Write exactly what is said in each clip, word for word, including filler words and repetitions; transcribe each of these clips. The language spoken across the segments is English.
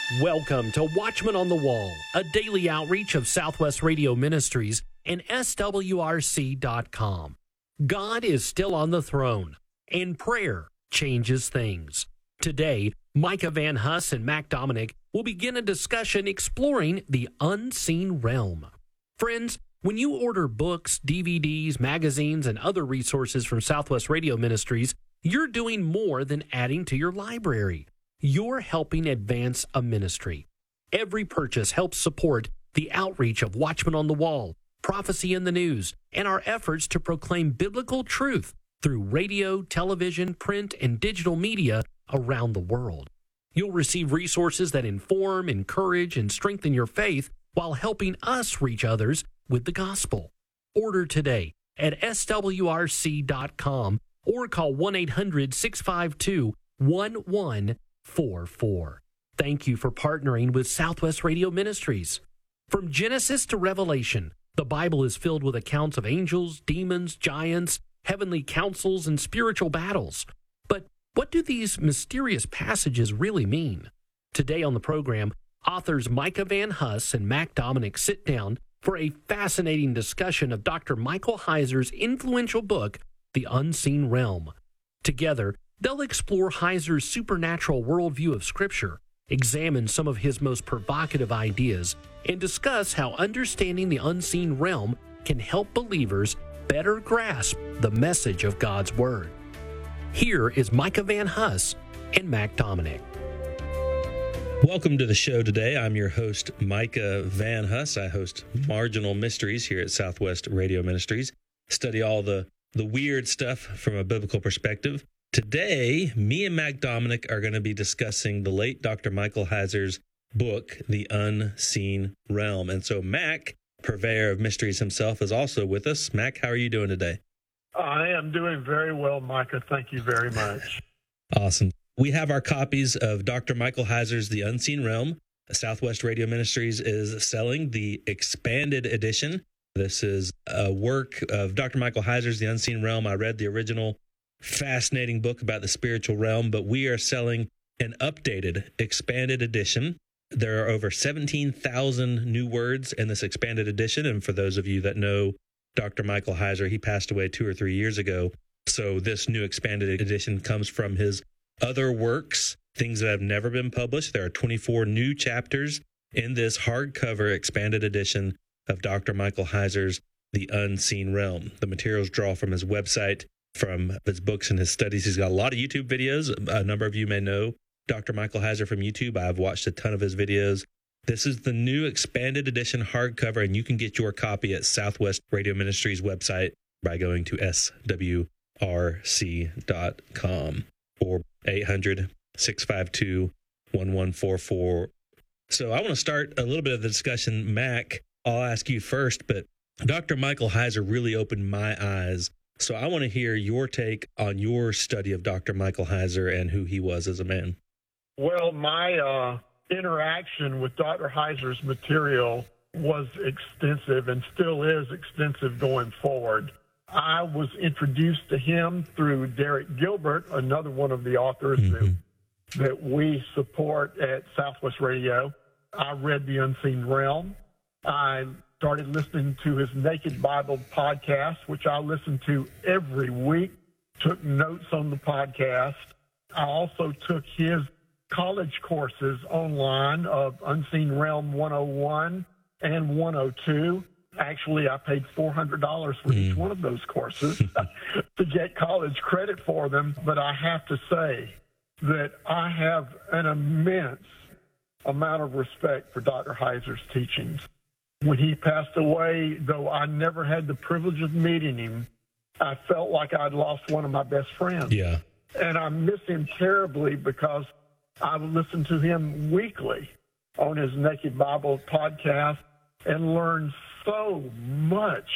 Welcome to Watchman on the Wall, a daily outreach of Southwest Radio Ministries and S W R C dot com. God is still on the throne, and prayer changes things. Today, Micah Van Huss and Mac Dominic will begin a discussion exploring the unseen realm. Friends, when you order books, D V Ds, magazines, and other resources from Southwest Radio Ministries, you're doing more than adding to your library. You're helping advance a ministry. Every purchase helps support the outreach of Watchman on the Wall, Prophecy in the News, and our efforts to proclaim biblical truth through radio, television, print, and digital media around the world. You'll receive resources that inform, encourage, and strengthen your faith while helping us reach others with the gospel. Order today at S W R C dot com or call one eight hundred, six five two, one one four four. Thank you for partnering with Southwest Radio Ministries. From Genesis to Revelation, the Bible is filled with accounts of angels, demons, giants, heavenly councils, and spiritual battles. But what do these mysterious passages really mean? Today on the program, authors Micah Van Huss and Mac Dominic sit down for a fascinating discussion of Doctor Michael Heiser's influential book, The Unseen Realm. Together, they'll explore Heiser's supernatural worldview of Scripture, examine some of his most provocative ideas, and discuss how understanding the unseen realm can help believers better grasp the message of God's Word. Here is Micah Van Huss and Mac Dominic. Welcome to the show today. I'm your host, Micah Van Huss. I host Marginal Mysteries here at Southwest Radio Ministries, study all the, the weird stuff from a biblical perspective. Today, me and Mac Dominic are going to be discussing the late Doctor Michael Heiser's book, The Unseen Realm. And so Mac, purveyor of mysteries himself, is also with us. Mac, how are you doing today? I am doing very well, Micah. Thank you very much. Awesome. We have our copies of Doctor Michael Heiser's The Unseen Realm. Southwest Radio Ministries is selling the expanded edition. This is a work of Doctor Michael Heiser's The Unseen Realm. I read the original fascinating book about the spiritual realm, but we are selling an updated, expanded edition. There are over seventeen thousand new words in this expanded edition. And for those of you that know Doctor Michael Heiser, he passed away two or three years ago. So this new expanded edition comes from his other works, things that have never been published. There are twenty-four new chapters in this hardcover expanded edition of Doctor Michael Heiser's The Unseen Realm. The materials draw from his website, from his books and his studies. He's got a lot of YouTube videos. A number of you may know Doctor Michael Heiser from YouTube. I've watched a ton of his videos. This is the new expanded edition hardcover, and you can get your copy at Southwest Radio Ministries website by going to S W R C dot com or eight hundred, six five two, one one four four. So I want to start a little bit of the discussion. Mac, I'll ask you first, but Doctor Michael Heiser really opened my eyes. So I want to hear your take on your study of Doctor Michael Heiser and who he was as a man. Well, my uh, interaction with Doctor Heiser's material was extensive and still is extensive going forward. I was introduced to him through Derek Gilbert, another one of the authors mm-hmm. that, that we support at Southwest Radio. I read The Unseen Realm. I started listening to his Naked Bible podcast, which I listened to every week, took notes on the podcast. I also took his college courses online of Unseen Realm one oh one and one oh two. Actually, I paid four hundred dollars for mm. each one of those courses to get college credit for them. But I have to say that I have an immense amount of respect for Doctor Heiser's teachings. When he passed away, though I never had the privilege of meeting him, I felt like I'd lost one of my best friends. Yeah. And I miss him terribly because I would listen to him weekly on his Naked Bible podcast and learn so much.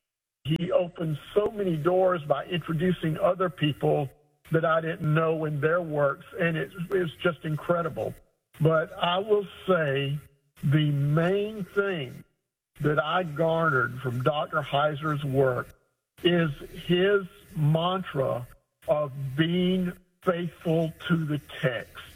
He opened so many doors by introducing other people that I didn't know in their works, and it was just incredible. But I will say the main thing that I garnered from Doctor Heiser's work is his mantra of being faithful to the text.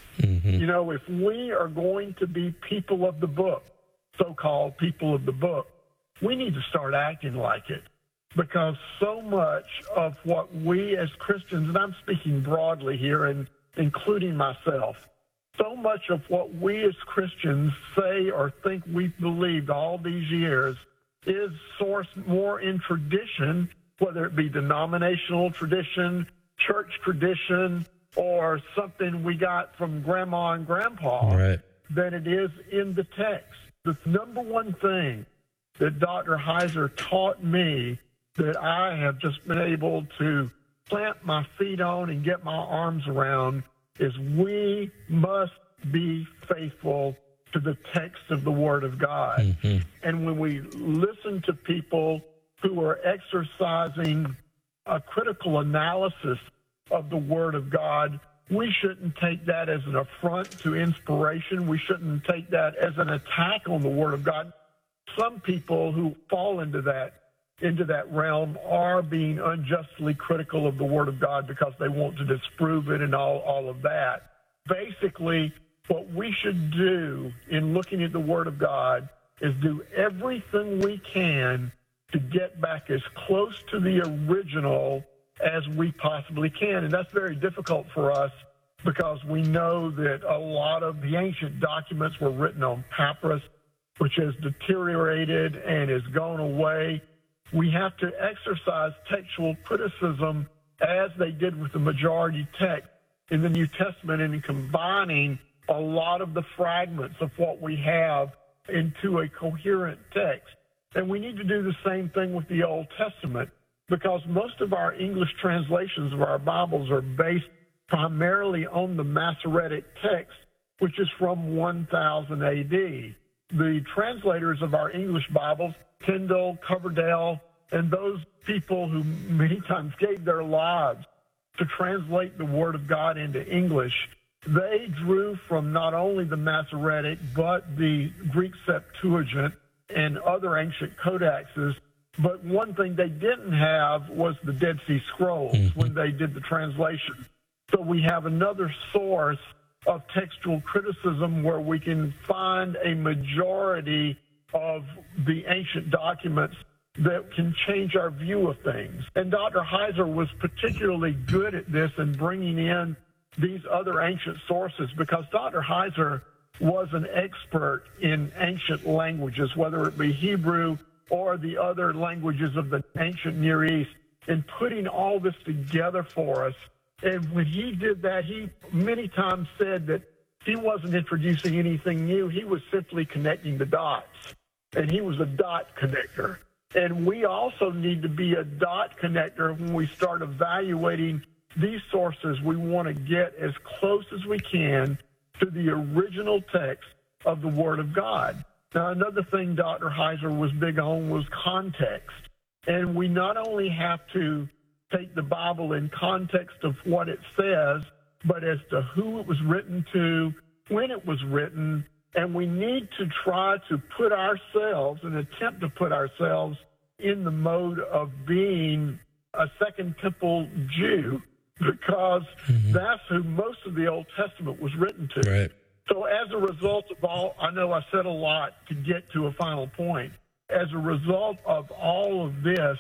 Mm-hmm. You know, if we are going to be people of the book, so-called people of the book, we need to start acting like it, because so much of what we as Christians, and I'm speaking broadly here and including myself, so much of what we as Christians say or think we've believed all these years is sourced more in tradition, whether it be denominational tradition, church tradition, or something we got from grandma and grandpa, right, than it is in the text. The number one thing that Doctor Heiser taught me that I have just been able to plant my feet on and get my arms around is we must be faithful to the text of the Word of God. Mm-hmm. And when we listen to people who are exercising a critical analysis of the Word of God, we shouldn't take that as an affront to inspiration. We shouldn't take that as an attack on the Word of God. Some people who fall into that into that realm are being unjustly critical of the Word of God because they want to disprove it and all, all of that. Basically, what we should do in looking at the Word of God is do everything we can to get back as close to the original as we possibly can. And that's very difficult for us because we know that a lot of the ancient documents were written on papyrus, which has deteriorated and has gone away. We have to exercise textual criticism as they did with the majority text in the New Testament, and in combining a lot of the fragments of what we have into a coherent text. And we need to do the same thing with the Old Testament, because most of our English translations of our Bibles are based primarily on the Masoretic text, which is from one thousand A D. The translators of our English Bibles, Tyndale, Coverdale, and those people who many times gave their lives to translate the Word of God into English, they drew from not only the Masoretic, but the Greek Septuagint and other ancient codexes. But one thing they didn't have was the Dead Sea Scrolls mm-hmm. when they did the translation. So we have another source of textual criticism where we can find a majority of the ancient documents that can change our view of things. And Doctor Heiser was particularly good at this in bringing in these other ancient sources, because Doctor Heiser was an expert in ancient languages, whether it be Hebrew or the other languages of the ancient Near East, and putting all this together for us. And when he did that, he many times said that he wasn't introducing anything new. He was simply connecting the dots, and he was a dot connector. And we also need to be a dot connector when we start evaluating these sources. We want to get as close as we can to the original text of the Word of God. Now, another thing Doctor Heiser was big on was context. And we not only have to take the Bible in context of what it says, but as to who it was written to, when it was written, and we need to try to put ourselves, and attempt to put ourselves in the mode of being a Second Temple Jew, because mm-hmm. that's who most of the Old Testament was written to. Right. So as a result of all, I know I said a lot to get to a final point. As a result of all of this,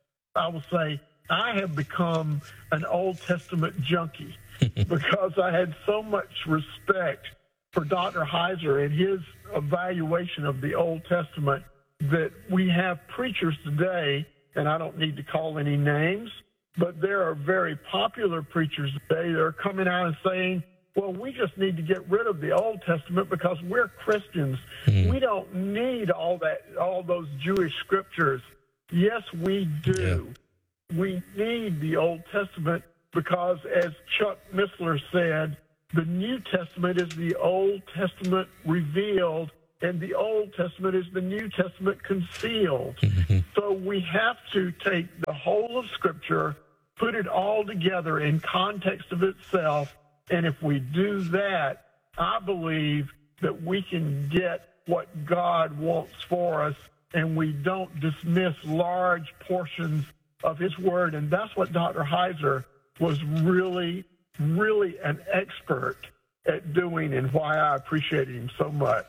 I will say I have become an Old Testament junkie because I had so much respect for Doctor Heiser and his evaluation of the Old Testament that we have preachers today, and I don't need to call any names, but there are very popular preachers today that are coming out and saying, well, we just need to get rid of the Old Testament because we're Christians. Mm. We don't need all that, all those Jewish scriptures. Yes, we do. Yeah. We need the Old Testament because, as Chuck Missler said, the New Testament is the Old Testament revealed, and the Old Testament is the New Testament concealed. Mm-hmm. So we have to take the whole of Scripture, put it all together in context of itself, and if we do that, I believe that we can get what God wants for us, and we don't dismiss large portions of His Word. And that's what Doctor Heiser was really, really an expert at doing and why I appreciated him so much.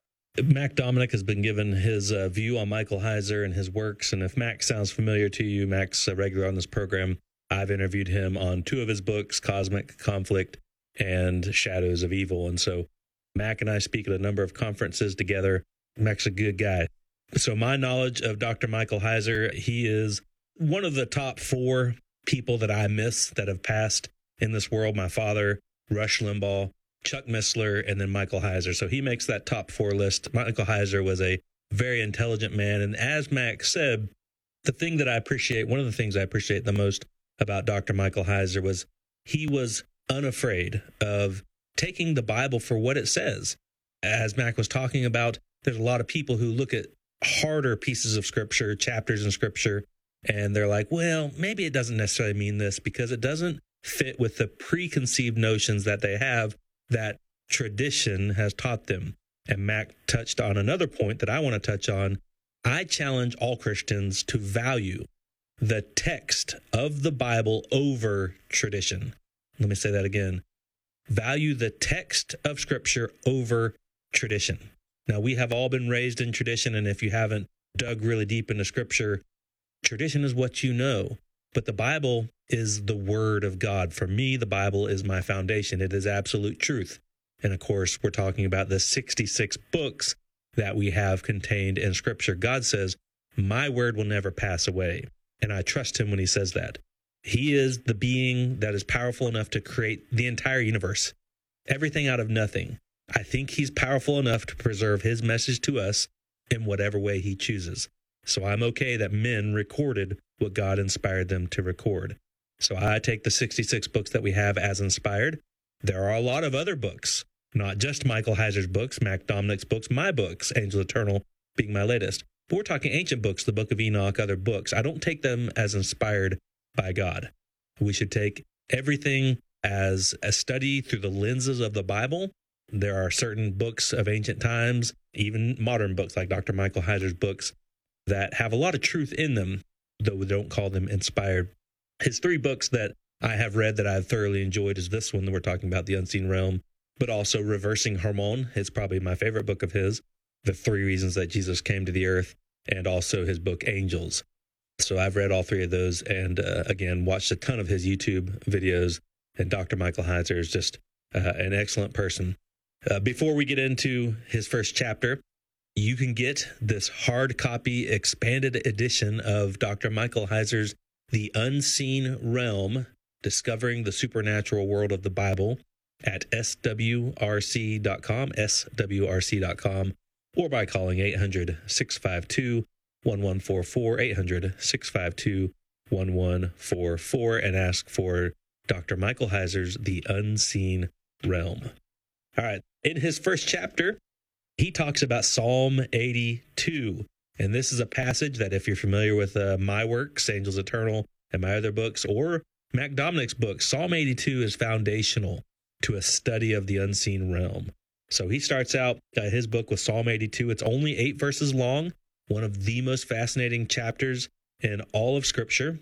Mac Dominic has been given his uh, view on Michael Heiser and his works. And if Mac sounds familiar to you, Mac's a regular on this program. I've interviewed him on two of his books, Cosmic Conflict and Shadows of Evil. And so Mac and I speak at a number of conferences together. Mac's a good guy. So my knowledge of Doctor Michael Heiser, he is one of the top four people that I miss that have passed in this world. My father, Rush Limbaugh, Chuck Missler, and then Michael Heiser. So he makes that top four list. Michael Heiser was a very intelligent man. And as Mac said, the thing that I appreciate, one of the things I appreciate the most about Doctor Michael Heiser was he was unafraid of taking the Bible for what it says. As Mac was talking about, there's a lot of people who look at harder pieces of Scripture, chapters in Scripture, and they're like, well, maybe it doesn't necessarily mean this because it doesn't fit with the preconceived notions that they have that tradition has taught them. And Mac touched on another point that I want to touch on. I challenge all Christians to value the text of the Bible over tradition. Let me say that again. Value the text of Scripture over tradition. Now, we have all been raised in tradition, and if you haven't dug really deep into Scripture, tradition is what you know. But the Bible is the Word of God. For me, the Bible is my foundation. It is absolute truth. And of course, we're talking about the sixty-six books that we have contained in Scripture. God says, my word will never pass away. And I trust him when he says that. He is the being that is powerful enough to create the entire universe, everything out of nothing. I think he's powerful enough to preserve his message to us in whatever way he chooses. So I'm okay that men recorded what God inspired them to record. So I take the sixty-six books that we have as inspired. There are a lot of other books, not just Michael Heiser's books, Mac Dominic's books, my books, Angel Eternal being my latest. But we're talking ancient books, the Book of Enoch, other books. I don't take them as inspired by God. We should take everything as a study through the lenses of the Bible. There are certain books of ancient times, even modern books like Doctor Michael Heiser's books, that have a lot of truth in them, though we don't call them inspired. His three books that I have read that I've thoroughly enjoyed is this one that we're talking about, The Unseen Realm, but also Reversing Hormone. It's probably my favorite book of his, The Three Reasons That Jesus Came to the Earth, and also his book, Angels. So I've read all three of those and, uh, again, watched a ton of his YouTube videos. And Doctor Michael Heiser is just uh, an excellent person. Uh, before we get into his first chapter, you can get this hard copy expanded edition of Doctor Michael Heiser's The Unseen Realm, Discovering the Supernatural World of the Bible at S W R C dot com, S W R C dot com, or by calling eight hundred, six five two, one one four four, eight hundred, six five two, one one four four, and ask for Doctor Michael Heiser's The Unseen Realm. All right. In his first chapter, he talks about Psalm eighty-two. And this is a passage that if you're familiar with uh, my works, Angels Eternal, and my other books, or Mac Dominic's book, Psalm eighty-two is foundational to a study of the unseen realm. So he starts out uh, his book with Psalm eighty-two. It's only eight verses long, one of the most fascinating chapters in all of Scripture.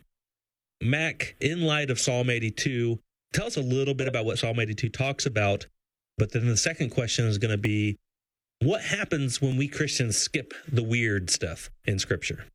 Mac, in light of Psalm eighty-two, tell us a little bit about what Psalm eighty-two talks about. But then the second question is going to be, what happens when we Christians skip the weird stuff in Scripture?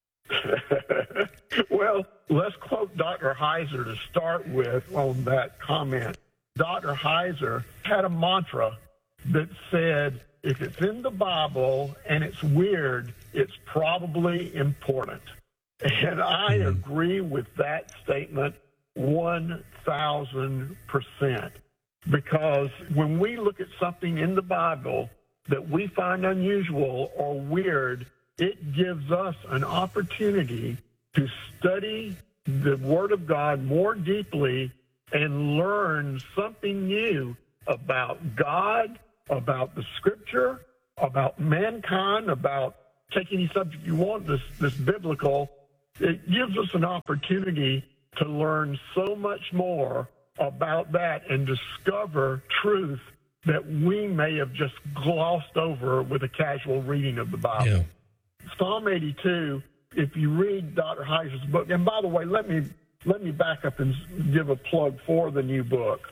Well, let's quote Doctor Heiser to start with on that comment. Doctor Heiser had a mantra that said, if it's in the Bible and it's weird, it's probably important. And I mm-hmm. agree with that statement one thousand percent. Because when we look at something in the Bible that we find unusual or weird, it gives us an opportunity to study the Word of God more deeply and learn something new about God, about the Scripture, about mankind, about take any subject you want, this, this biblical. It gives us an opportunity to learn so much more about that and discover truth that we may have just glossed over with a casual reading of the Bible. Yeah. Psalm eighty-two, if you read Doctor Heiser's book, and by the way, let me let me back up and give a plug for the new book.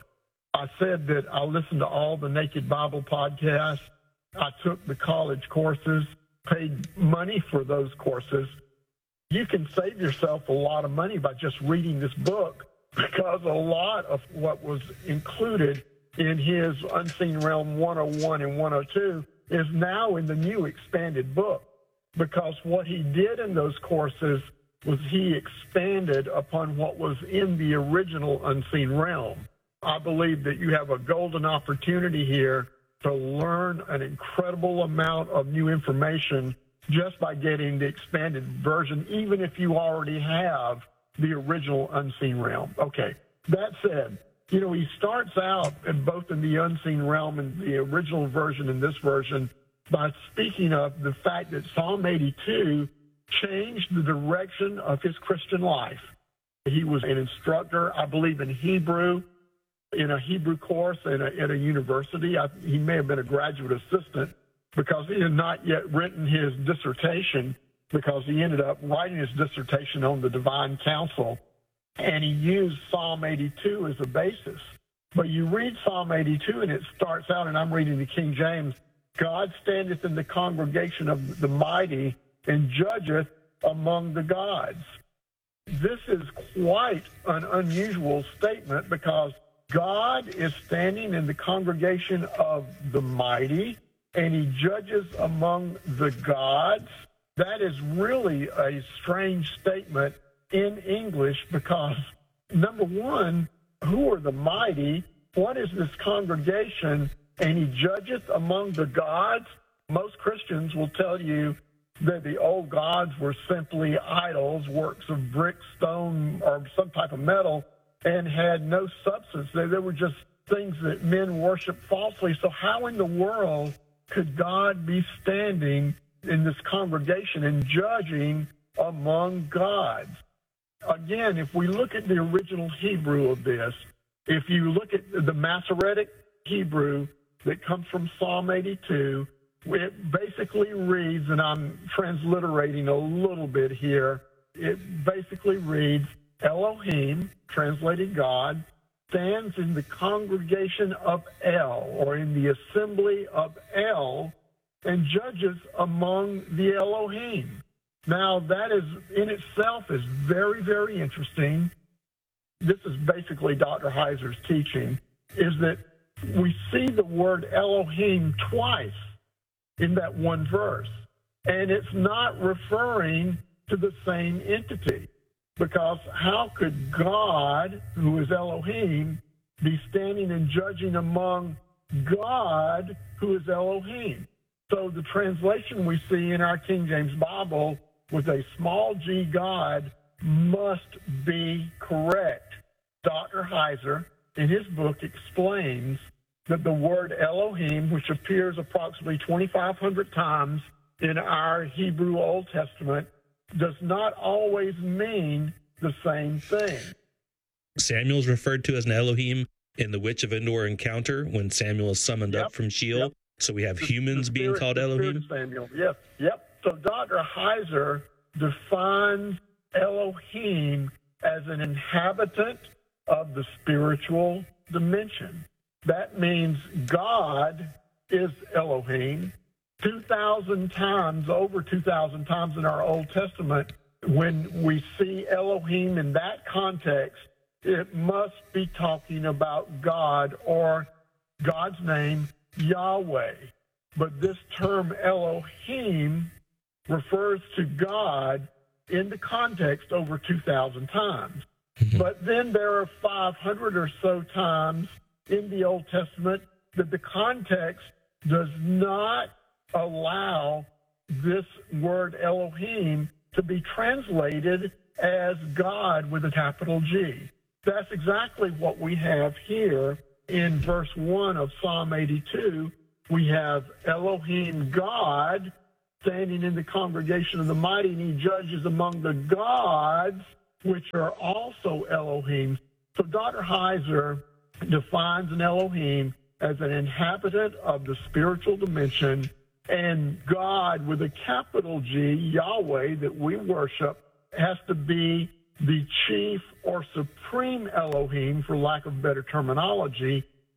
I said that I listened to all the Naked Bible podcasts. I took the college courses, paid money for those courses. You can save yourself a lot of money by just reading this book, because a lot of what was included in his Unseen Realm one oh one and one oh two is now in the new expanded book, because what he did in those courses was he expanded upon what was in the original Unseen Realm. I believe that you have a golden opportunity here to learn an incredible amount of new information just by getting the expanded version, even if you already have the original Unseen Realm. Okay, that said, you know, he starts out in both in the Unseen Realm and the original version and this version by speaking of the fact that Psalm eighty-two changed the direction of his Christian life. He was an instructor, I believe, in Hebrew, in a Hebrew course in a, at a university. I, he may have been a graduate assistant because he had not yet written his dissertation, because he ended up writing his dissertation on the divine counsel, and he used Psalm eighty-two as a basis. But you read Psalm eighty-two, and it starts out, and I'm reading the King James, God standeth in the congregation of the mighty and judgeth among the gods. This is quite an unusual statement, because God is standing in the congregation of the mighty, and he judges among the gods. That is really a strange statement in English, because, number one, who are the mighty? What is this congregation? And he judgeth among the gods. Most Christians will tell you that the old gods were simply idols, works of brick, stone, or some type of metal, and had no substance. They, they were just things that men worshiped falsely. So how in the world could God be standing in this congregation and judging among gods? Again, if we look at the original Hebrew of this, if you look at the Masoretic Hebrew that comes from Psalm eighty-two, it basically reads, and I'm transliterating a little bit here, it basically reads, Elohim, translated God, stands in the congregation of El, or in the assembly of El, and judges among the Elohim. Now, that is in itself is very, very interesting. This is basically Doctor Heiser's teaching, is that we see the word Elohim twice in that one verse, and it's not referring to the same entity, because how could God, who is Elohim, be standing and judging among God, who is Elohim? So the translation we see in our King James Bible with a small g God must be correct. Doctor Heiser, in his book, explains that the word Elohim, which appears approximately twenty-five hundred times in our Hebrew Old Testament, does not always mean the same thing. Samuel's referred to as an Elohim in the Witch of Endor encounter when Samuel is summoned Yep, up from Sheol. yep. So we have The- humans the being spirit- called the spirit Elohim. of Samuel. Yes, yep. So Doctor Heiser defines Elohim as an inhabitant of the spiritual dimension. That means God is Elohim. two thousand times, over two thousand times in our Old Testament, when we see Elohim in that context, it must be talking about God, or God's name, Yahweh. But this term Elohim refers to God in the context over two thousand times. But then there are five hundred or so times in the Old Testament that the context does not allow this word Elohim to be translated as God with a capital G. That's exactly what we have here in verse one of Psalm eighty-two. We have Elohim, God, standing in the congregation of the mighty, and he judges among the gods, which are also Elohim. So Doctor Heiser defines an Elohim as an inhabitant of the spiritual dimension, and God with a capital G, Yahweh, that we worship, has to be the chief or supreme Elohim, for lack of better terminology,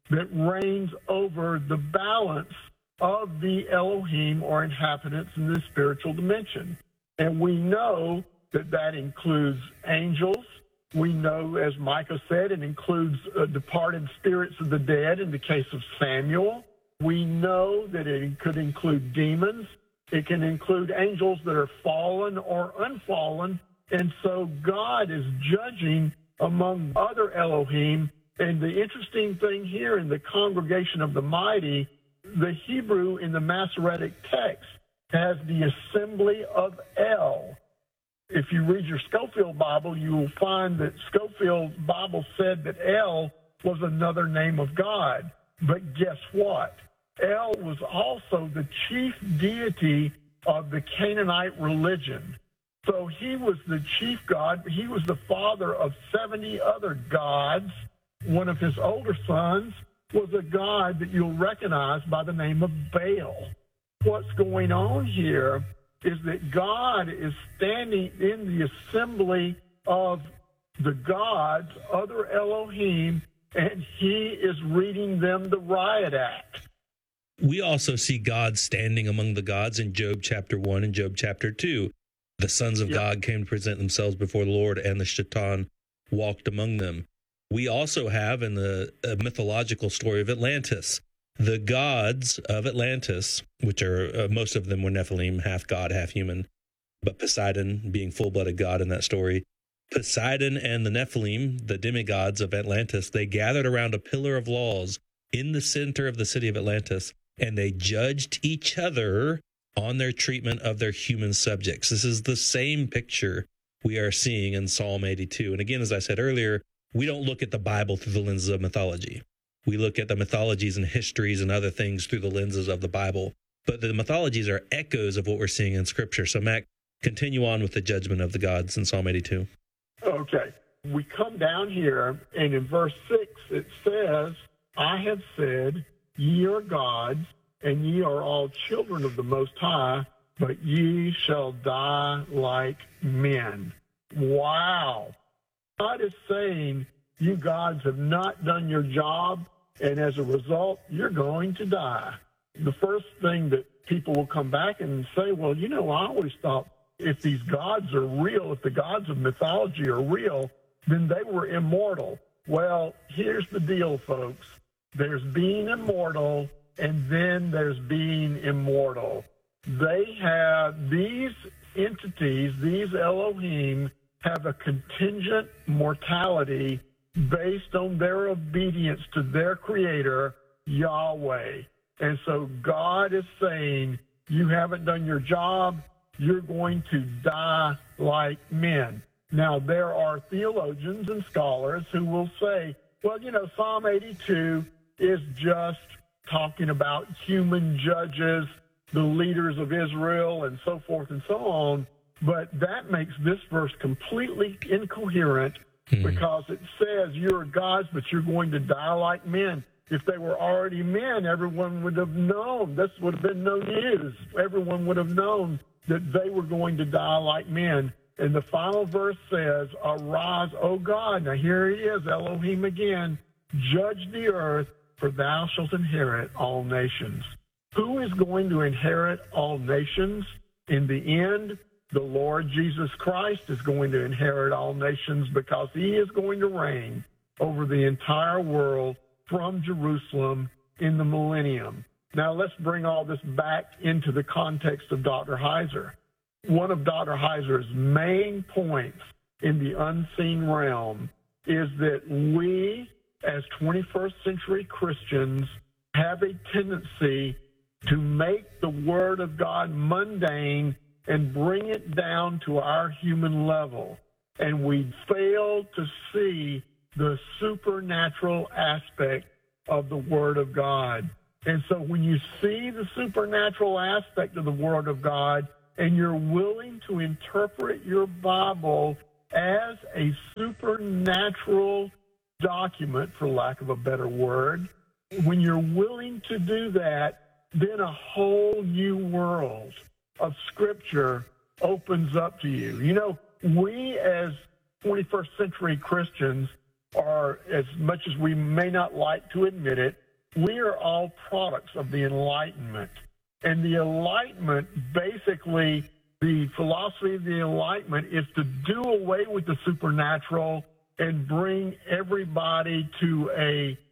that reigns over the balance of the Elohim or inhabitants in the spiritual dimension. And we know that that includes angels. We know, as Micah said, it includes uh, departed spirits of the dead in the case of Samuel. We know that it could include demons. It can include angels that are fallen or unfallen. And so God is judging among other Elohim. And the interesting thing here in the congregation of the mighty, the Hebrew in the Masoretic text has the assembly of El. If you read your Scofield Bible, you will find that Scofield's Bible said that El was another name of God. But guess what? El was also the chief deity of the Canaanite religion. So he was the chief god. He was the father of seventy other gods. One of his older sons was a god that you'll recognize by the name of Baal. What's going on here is that God is standing in the assembly of the gods, other Elohim, and he is reading them the riot act. We also see God standing among the gods in Job chapter one and Job chapter two. The sons of yep. God came to present themselves before the Lord, and the Shaitan walked among them. We also have in the uh, mythological story of Atlantis, the gods of Atlantis, which are, uh, most of them were Nephilim, half god, half human, but Poseidon being full-blooded god in that story. Poseidon and the Nephilim, the demigods of Atlantis, they gathered around a pillar of laws in the center of the city of Atlantis, and they judged each other on their treatment of their human subjects. This is the same picture we are seeing in Psalm eighty-two. And again, as I said earlier, we don't look at the Bible through the lenses of mythology. We look at the mythologies and histories and other things through the lenses of the Bible. But the mythologies are echoes of what we're seeing in Scripture. So, Mac, continue on with the judgment of the gods in Psalm eighty-two. Okay. We come down here, and in verse six, it says, I have said, ye are gods, and ye are all children of the Most High, but ye shall die like men. Wow. God is saying, you gods have not done your job, and as a result, you're going to die. The first thing that people will come back and say, well, you know, I always thought if these gods are real, if the gods of mythology are real, then they were immortal. Well, here's the deal, folks. There's being immortal, and then there's being immortal. They have, these entities, these Elohim, have a contingent mortality based on their obedience to their creator, Yahweh. And so God is saying, you haven't done your job, you're going to die like men. Now, there are theologians and scholars who will say, well, you know, Psalm eighty-two is just talking about human judges, the leaders of Israel, and so forth and so on. But that makes this verse completely incoherent hmm. because it says you're gods, but you're going to die like men. If they were already men, everyone would have known. This would have been no news. Everyone would have known that they were going to die like men. And the final verse says, arise, O God. Now here he is, Elohim again. Judge the earth, for thou shalt inherit all nations. Who is going to inherit all nations? In the end, the Lord Jesus Christ is going to inherit all nations because he is going to reign over the entire world from Jerusalem in the millennium. Now let's bring all this back into the context of Doctor Heiser. One of Doctor Heiser's main points in the unseen realm is that we, as twenty-first century Christians, have a tendency to make the Word of God mundane and bring it down to our human level. And we fail to see the supernatural aspect of the Word of God. And so when you see the supernatural aspect of the Word of God and you're willing to interpret your Bible as a supernatural document, for lack of a better word, when you're willing to do that, then a whole new world of Scripture opens up to you. You know, we as twenty-first century Christians are, as much as we may not like to admit it, we are all products of the Enlightenment. And the Enlightenment, basically, the philosophy of the Enlightenment is to do away with the supernatural and bring everybody to a